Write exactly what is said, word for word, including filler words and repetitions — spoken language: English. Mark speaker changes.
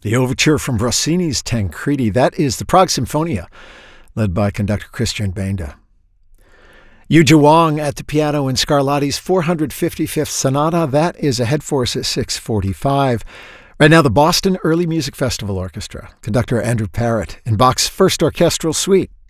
Speaker 1: The overture from Rossini's Tancredi, that is the Prague Symphonia, led by conductor Christian Benda. Yuja Wang at the piano in Scarlatti's four hundred fifty-fifth Sonata, that is ahead for us at six forty-five. Right now, the Boston Early Music Festival Orchestra, conductor Andrew Parrott, in Bach's First Orchestral Suite,